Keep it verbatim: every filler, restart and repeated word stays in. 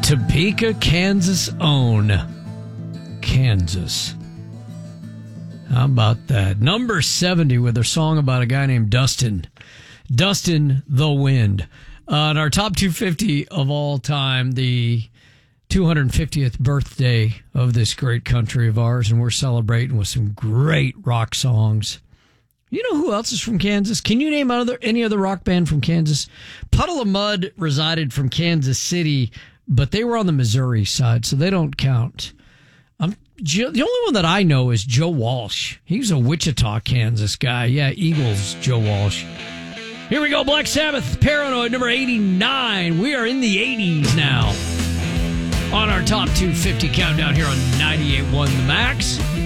Topeka, Kansas own. Kansas. How about that? Number seventy with their song about a guy named Dustin. Dustin the Wind. Uh, and our top two fifty of all time, the two hundred fiftieth birthday of this great country of ours, and we're celebrating with some great rock songs. You know who else is from Kansas? Can you name other, any other rock band from Kansas? Puddle of Mudd resided from Kansas City, but they were on the Missouri side, so they don't count. Um, the only one that I know is Joe Walsh. He's a Wichita, Kansas guy. Yeah, Eagles, Joe Walsh. Here we go, Black Sabbath, Paranoid, number eighty-nine. We are in the eighties now on our top two fifty countdown here on ninety-eight point one The Max.